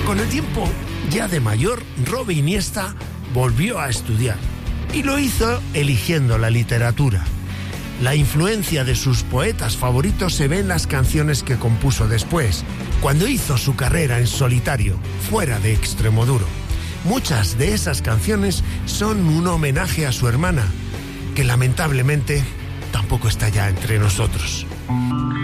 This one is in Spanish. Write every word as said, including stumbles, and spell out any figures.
con el tiempo, ya de mayor, Robe Iniesta volvió a estudiar y lo hizo eligiendo la literatura. La influencia de sus poetas favoritos se ve en las canciones que compuso después, cuando hizo su carrera en solitario, fuera de Extremoduro. Muchas de esas canciones son un homenaje a su hermana, que lamentablemente tampoco está ya entre nosotros.